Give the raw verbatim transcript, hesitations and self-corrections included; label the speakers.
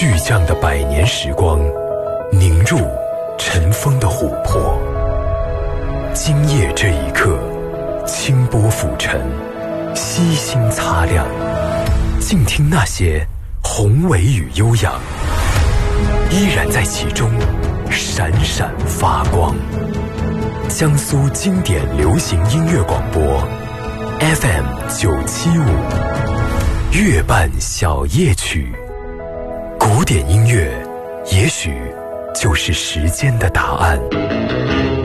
Speaker 1: 巨匠的百年时光，凝入尘封的琥珀。今夜这一刻，清波浮沉，悉心擦亮，静听那些宏伟与悠扬，依然在其中闪闪发光。江苏经典流行音乐广播 F M 九七五，月半小夜曲。古典音乐，也许就是时间的答案。